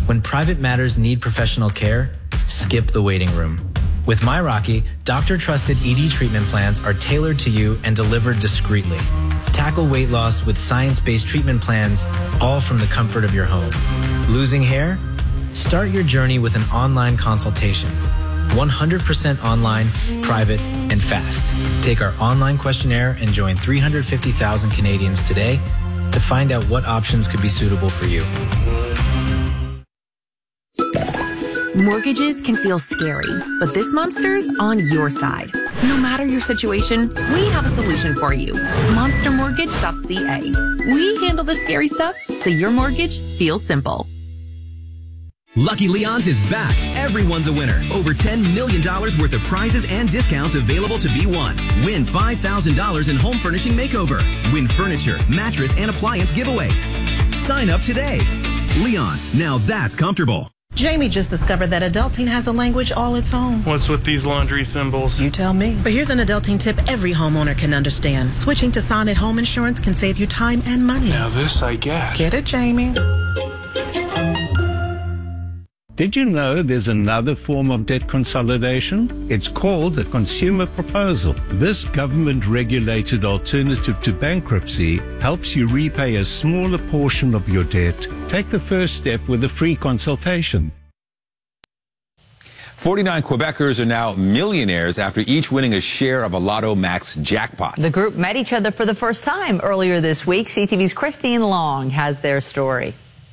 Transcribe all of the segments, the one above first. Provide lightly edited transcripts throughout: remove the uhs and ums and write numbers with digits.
When private matters need professional care, skip the waiting room. With MyRocky, doctor-trusted ED treatment plans are tailored to you and delivered discreetly. Tackle weight loss with science-based treatment plans, all from the comfort of your home. Losing hair? Start your journey with an online consultation. 100% online, private, and fast. Take our online questionnaire and join 350,000 Canadians today to find out what options could be suitable for you. Mortgages can feel scary, but this monster's on your side. No matter your situation, we have a solution for you. Monstermortgage.ca. We handle the scary stuff so your mortgage feels simple. Lucky Leon's is back. Everyone's a winner. Over $10 million worth of prizes and discounts available to be won. Win $5,000 in home furnishing makeover. Win furniture, mattress, and appliance giveaways. Sign up today. Leon's, now that's comfortable. Jamie just discovered that adulting has a language all its own. What's with these laundry symbols? You tell me. But here's an adulting tip every homeowner can understand. Switching to Sonnet Home Insurance can save you time and money. Now this I get. Get it, Jamie? Did you know there's another form of debt consolidation? It's called a consumer proposal. This government-regulated alternative to bankruptcy helps you repay a smaller portion of your debt. Take the first step with a free consultation. 49 Quebecers are now millionaires after each winning a share of a Lotto Max jackpot. The group met each other for the first time earlier this week. CTV's Christine Long has their story.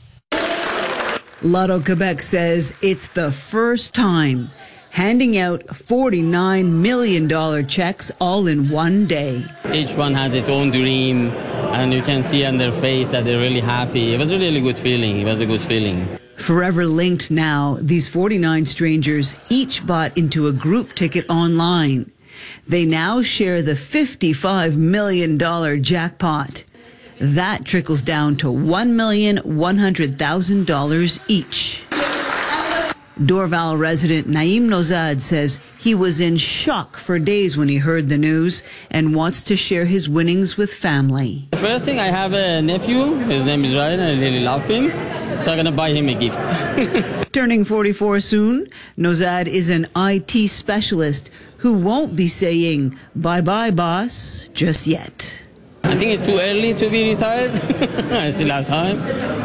Lotto Quebec says it's the first time handing out $49 million checks all in one day. Each one has its own dream, and you can see on their face that they're really happy. It was a really good feeling. It was a good feeling. Forever linked now, these 49 strangers each bought into a group ticket online. They now share the $55 million jackpot. That trickles down to $1,100,000 each. Dorval resident Naim Nozad says he was in shock for days when he heard the news and wants to share his winnings with family. The first thing, I have a nephew. His name is Ryan, and I really love him. So I'm going to buy him a gift. Turning 44 soon, Nozad is an IT specialist who won't be saying bye-bye, boss, just yet. I think it's too early to be retired. I still have time.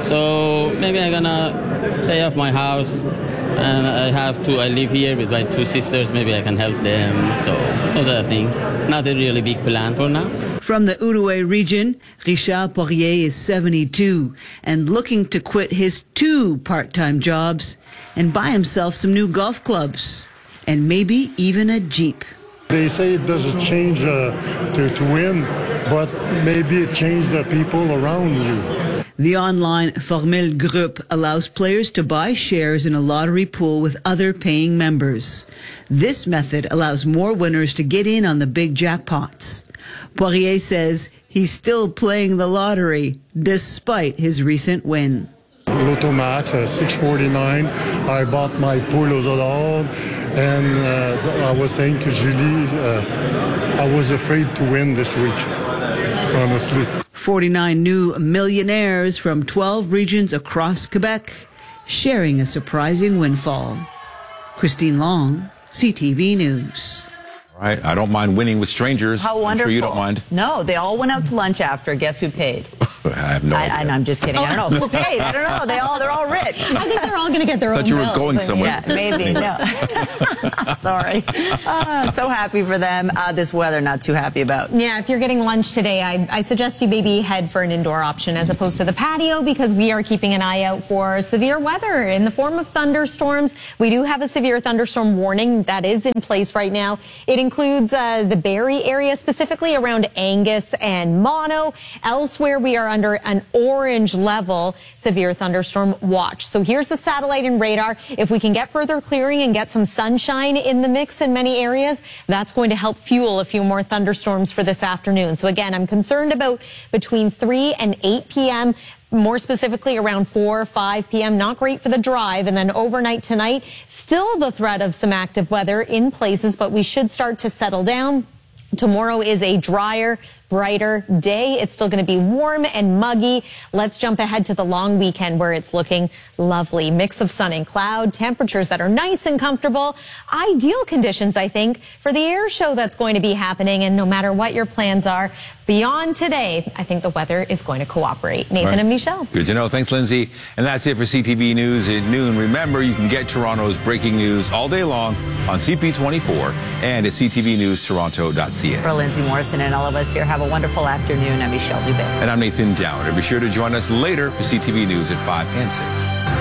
So maybe I'm going to pay off my house. And I live here with my two sisters. Maybe I can help them. So those are things. Not a really big plan for now. From the Outaouais region, Richard Poirier is 72 and looking to quit his 2 part-time jobs and buy himself some new golf clubs and maybe even a Jeep. They say it doesn't change to win, but maybe it changes the people around you. The online Formule Group allows players to buy shares in a lottery pool with other paying members. This method allows more winners to get in on the big jackpots. Poirier says he's still playing the lottery despite his recent win. Lotto Max at 649. I bought my pool aux dollars, and I was saying to Julie, I was afraid to win this week, honestly. 49 new millionaires from 12 regions across Quebec sharing a surprising windfall. Christine Long, CTV News. All right, I don't mind winning with strangers. How wonderful. I'm sure you don't mind. No, they all went out to lunch after. Guess who paid? I have no idea. I'm just kidding. I don't know. Who paid? I don't know. They're all rich. I think they're all going to get their own bills. I thought you were going bills. somewhere. Yeah, maybe. No. Sorry. So happy for them. This weather, not too happy about. Yeah, if you're getting lunch today, I suggest you maybe head for an indoor option as opposed to the patio, because we are keeping an eye out for severe weather in the form of thunderstorms. We do have a severe thunderstorm warning that is in place right now. It includes the Barrie area, specifically around Angus and Mono. Elsewhere, we are under an orange level severe thunderstorm watch. So here's the satellite and radar. If we can get further clearing and get some sunshine in the mix in many areas, that's going to help fuel a few more thunderstorms for this afternoon. So again, I'm concerned about between 3 and 8 p.m., more specifically around 4 or 5 p.m. Not great for the drive. And then overnight tonight, still the threat of some active weather in places, but we should start to settle down. Tomorrow is a drier, brighter day. It's still going to be warm and muggy. Let's jump ahead to the long weekend where it's looking lovely. Mix of sun and cloud, temperatures that are nice and comfortable. Ideal conditions, I think, for the air show that's going to be happening. And no matter what your plans are beyond today, I think the weather is going to cooperate. Nathan and Michelle. Good to know. Thanks, Lindsay. And that's it for CTV News at noon. Remember, you can get Toronto's breaking news all day long on CP24 and at ctvnewstoronto.ca. For Lindsay Morrison and all of us here, have a wonderful afternoon. I'm Michelle Dubé. And I'm Nathan Downer. Be sure to join us later for CTV News at 5 and 6.